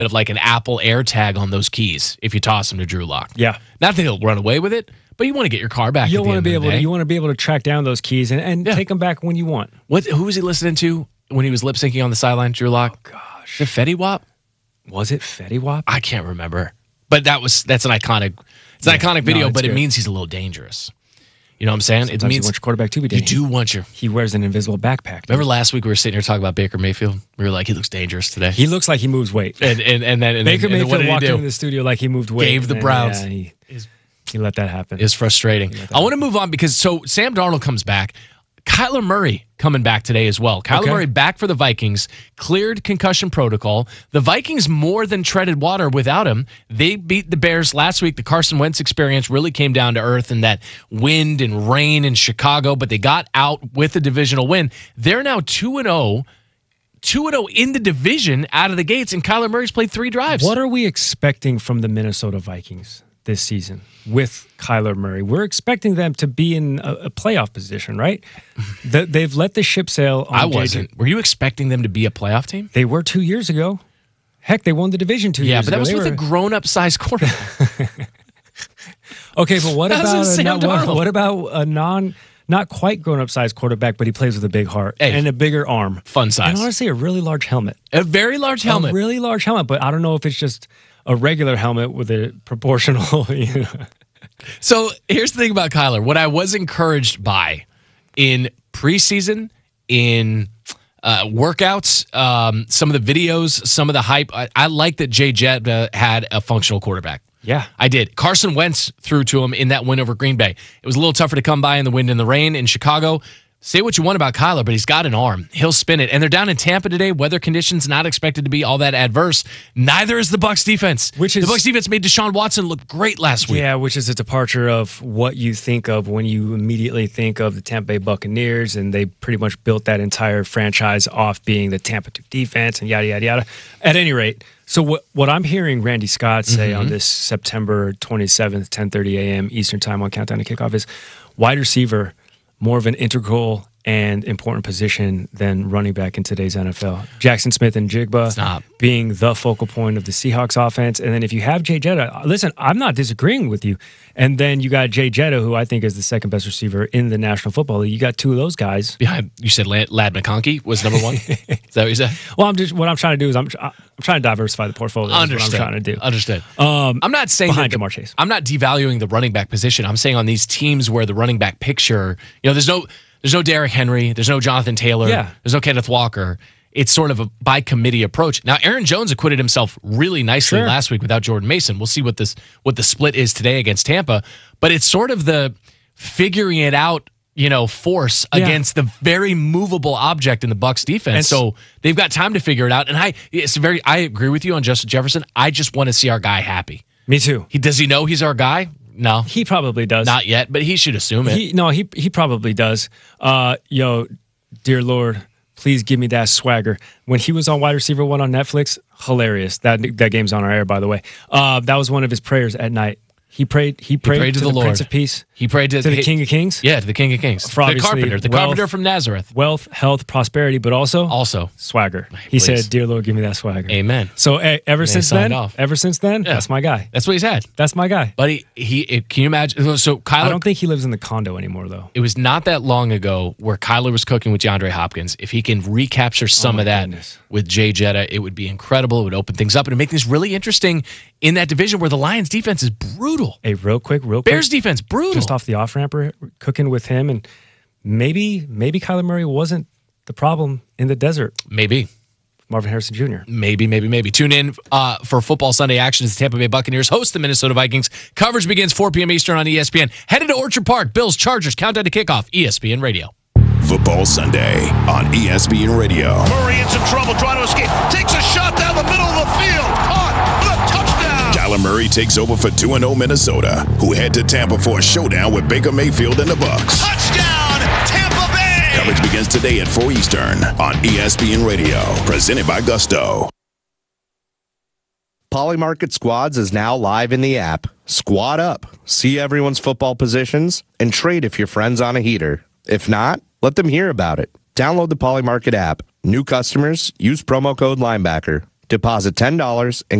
of like an Apple AirTag on those keys if you toss them to Drew Lock. Yeah. Not that he'll run away with it, but you want to get your car back. You want to be able to track down those keys and take them back when you want. Who was he listening to when he was lip syncing on the sideline, Drew Lock? Oh gosh. The Fetty Wap? Was it Fetty Wap? I can't remember. But that's an iconic video, but good. It means he's a little dangerous. You know what I'm saying? Sometimes it means you want your quarterback to be dangerous. You do want your... He wears an invisible backpack. Remember last week we were sitting here talking about Baker Mayfield? We were like, he looks dangerous today. He looks like he moves weight. And Baker Mayfield walked into the studio like he moved weight. Gave the Browns. He let that happen. It's frustrating. I want to move on because Sam Darnold comes back. Kyler Murray coming back today as well. Kyler Murray back for the Vikings, cleared concussion protocol. The Vikings more than treaded water without him. They beat the Bears last week. The Carson Wentz experience really came down to earth in that wind and rain in Chicago, but they got out with a divisional win. They're now 2-0. 2-0 in the division out of the gates, and Kyler Murray's played 3 drives. What are we expecting from the Minnesota Vikings this season with Kyler Murray? We're expecting them to be in a playoff position, right? They've let the ship sail. I wasn't. Were you expecting them to be a playoff team? They were 2 years ago. Heck, they won the division 2 years ago. Yeah, but that was with a grown-up size quarterback. Okay, but what about a not quite grown-up size quarterback, but he plays with a big heart and a bigger arm. Fun size. And honestly, a really large helmet. A very large helmet. A really large helmet, but I don't know if it's just a regular helmet with a proportional, So here's the thing about Kyler. What I was encouraged by in preseason, in workouts, some of the videos, some of the hype, I like that Jay Jetta had a functional quarterback. Yeah. I did. Carson Wentz threw to him in that win over Green Bay. It was a little tougher to come by in the wind and the rain in Chicago. Say what you want about Kyler, but he's got an arm. He'll spin it. And they're down in Tampa today. Weather conditions not expected to be all that adverse. Neither is the Bucs defense. The Bucs defense made Deshaun Watson look great last week. Yeah, which is a departure of what you think of when you immediately think of the Tampa Bay Buccaneers, and they pretty much built that entire franchise off being the Tampa 2 defense and yada, yada, yada. At any rate, so what I'm hearing Randy Scott say on this September 27th, 10:30 a.m. Eastern time on Countdown to Kickoff is wide receiver, more of an integral and important position than running back in today's NFL. Jackson Smith and Jigba being the focal point of the Seahawks offense. And then if you have Jay Jetta, listen, I'm not disagreeing with you. And then you got Jay Jetta, who I think is the second best receiver in the National Football League. You got 2 of those guys. Behind, you said Lad McConkey was number 1? Is that what you said? Well, what I'm trying to do is I'm trying to diversify the portfolio. Understood. That's what I'm trying to do. Understood. I'm not saying behind Jamar Chase. I'm not devaluing the running back position. I'm saying on these teams where the running back picture, there's no Derrick Henry, there's no Jonathan Taylor, there's no Kenneth Walker. It's sort of a by committee approach. Now, Aaron Jones acquitted himself really nicely last week without Jordan Mason. We'll see what the split is today against Tampa, but it's sort of the figuring it out, force against the very movable object in the Bucs defense. And so they've got time to figure it out. And I agree with you on Justin Jefferson. I just want to see our guy happy. Me too. Does he know he's our guy? No. He probably does. Not yet, but he should assume it. He probably does. Dear Lord, please give me that swagger. When he was on Wide Receiver 1 on Netflix, hilarious. That game's on our air, by the way. That was one of his prayers at night. He prayed to the Lord. Prince of Peace. He prayed to the King of Kings. Yeah, to the King of Kings. The carpenter from Nazareth. Wealth, health, prosperity, but also swagger. He said, "Dear Lord, give me that swagger." Amen. So ever since then, that's my guy. That's what he's had. That's my guy. But can you imagine? So Kyler, I don't think he lives in the condo anymore, though. It was not that long ago where Kyler was cooking with DeAndre Hopkins. If he can recapture some of that with Jay Jetta, it would be incredible. It would open things up and make things really interesting in that division where the Lions defense is brutal. Hey, real quick. Bears defense, brutal. Just off the off-ramp, cooking with him, and maybe Kyler Murray wasn't the problem in the desert. Maybe. Marvin Harrison Jr. Maybe. Tune in for Football Sunday action as the Tampa Bay Buccaneers host the Minnesota Vikings. Coverage begins 4 p.m. Eastern on ESPN. Headed to Orchard Park. Bills, Chargers, countdown to kickoff. ESPN Radio. Football Sunday on ESPN Radio. Murray in some trouble trying to escape. Takes a shot down the middle of the field. Caught. The touchdown. Kyler Murray takes over for 2-0 Minnesota, who head to Tampa for a showdown with Baker Mayfield and the Bucs. Touchdown, Tampa Bay! Coverage begins today at 4 Eastern on ESPN Radio. Presented by Gusto. Polymarket Squads is now live in the app. Squad up, see everyone's football positions, and trade if your friend's on a heater. If not, let them hear about it. Download the Polymarket app. New customers, use promo code Linebacker. Deposit $10 and